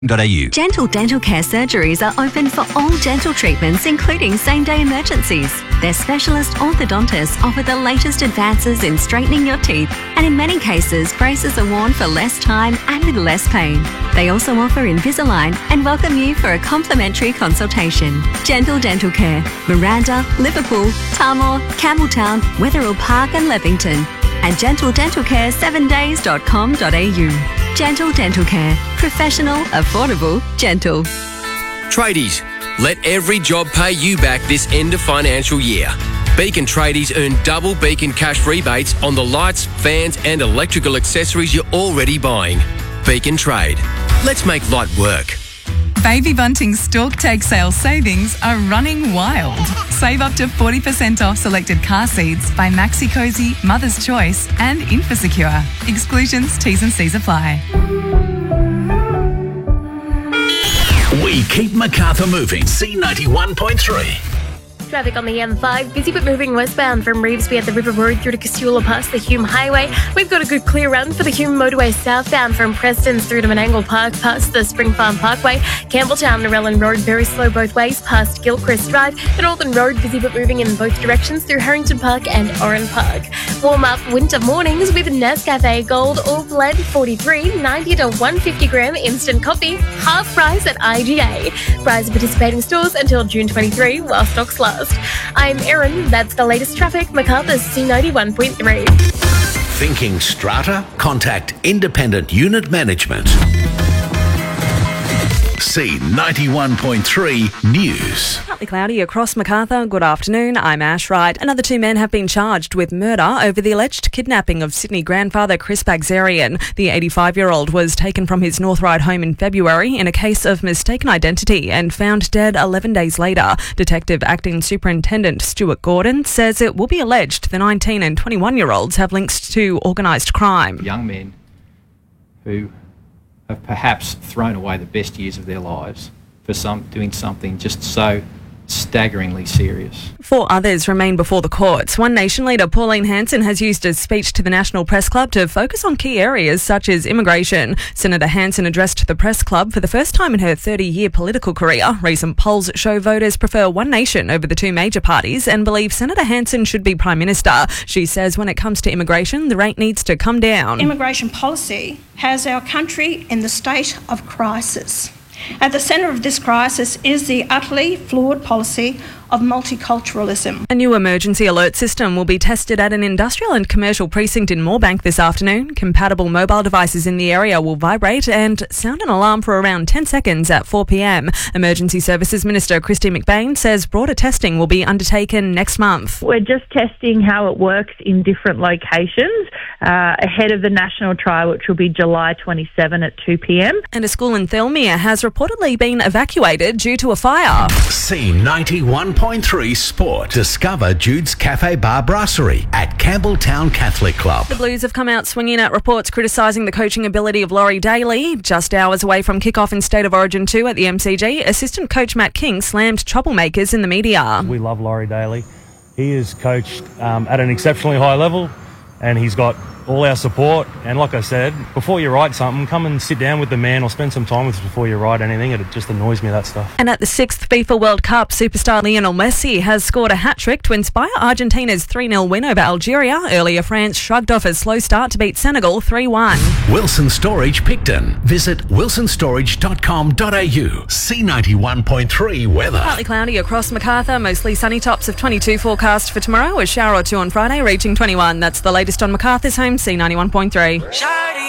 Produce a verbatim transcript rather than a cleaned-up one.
.au. Gentle Dental Care surgeries are open for all dental treatments, including same-day emergencies. Their specialist orthodontists offer the latest advances in straightening your teeth, and in many cases, braces are worn for less time and with less pain. They also offer Invisalign and welcome you for a complimentary consultation. Gentle Dental Care, Miranda, Liverpool, Tarmore, Campbelltown, Wetherill Park and Leppington. And gentle dental care seven days dot com dot a u. Gentle Dental Care. Professional, affordable, gentle. Tradies, let every job pay you back this end of financial year. Beacon Tradies earn double Beacon cash rebates on the lights, fans and electrical accessories you're already buying. Beacon Trade. Let's make light work. Baby Bunting's Stalk Take Sale savings are running wild. Save up to forty percent off selected car seats by Maxi Cozy, Mother's Choice and Infosecure. Exclusions, T's and C's apply. We keep Macarthur moving. C ninety-one point three. Traffic on the M five, busy but moving westbound from Revesby at the River Road through to Casula past the Hume Highway. We've got a good clear run for the Hume Motorway southbound from Preston's through to Menangle Park past the Spring Farm Parkway. Campbelltown, Narellan Road, very slow both ways past Gilchrist Drive. The Northern Road, busy but moving in both directions through Harrington Park and Oran Park. Warm up winter mornings with Nescafe Gold All Blend forty-three, ninety to one fifty gram instant coffee, half price at I G A. Price of participating stores until June twenty-third while stocks last. I'm Erin, that's the latest traffic, Macarthur's C ninety-one point three. Thinking strata? Contact Independent Unit Management. C ninety-one point three News. Partly cloudy across Macarthur. Good afternoon, I'm Ash Wright. Another two men have been charged with murder over the alleged kidnapping of Sydney grandfather Chris Bagzerian. The eighty-five-year-old was taken from his North Ryde home in February in a case of mistaken identity and found dead eleven days later. Detective Acting Superintendent Stuart Gordon says it will be alleged the nineteen and twenty-one-year-olds have links to organised crime. Young men who have perhaps thrown away the best years of their lives for some doing something just so staggeringly serious. Four others remain before the courts. One Nation leader, Pauline Hanson, has used a speech to the National Press Club to focus on key areas such as immigration. Senator Hanson addressed the Press Club for the first time in her thirty-year political career. Recent polls show voters prefer One Nation over the two major parties and believe Senator Hanson should be Prime Minister. She says when it comes to immigration, the rate needs to come down. Immigration policy has our country in the state of crisis. At the centre of this crisis is the utterly flawed policy of multiculturalism. A new emergency alert system will be tested at an industrial and commercial precinct in Moorebank this afternoon. Compatible mobile devices in the area will vibrate and sound an alarm for around ten seconds at four p m. Emergency Services Minister Christy McBain says broader testing will be undertaken next month. We're just testing how it works in different locations uh, ahead of the national trial, which will be July twenty-seventh at two p m. And a school in Thelmere has reportedly been evacuated due to a fire. C ninety-one point three Sport. Discover Jude's Cafe Bar Brasserie at Campbelltown Catholic Club. The Blues have come out swinging at reports criticising the coaching ability of Laurie Daly. Just hours away from kick-off in State of Origin two at the M C G, assistant coach Matt King slammed troublemakers in the media. We love Laurie Daly. He is coached um, at an exceptionally high level and he's got all our support. And like I said, before you write something, come and sit down with the man or spend some time with us before you write anything. It just annoys me, that stuff. And at the sixth FIFA World Cup, superstar Lionel Messi has scored a hat-trick to inspire Argentina's three nil win over Algeria. Earlier, France shrugged off a slow start to beat Senegal three one. Wilson Storage Picton. Visit wilson storage dot com dot a u. C ninety-one point three weather. Partly cloudy across Macarthur, mostly sunny, tops of twenty-two forecast for tomorrow. A shower or two on Friday, reaching twenty-one. That's the latest on Macarthur's home, C ninety-one point three.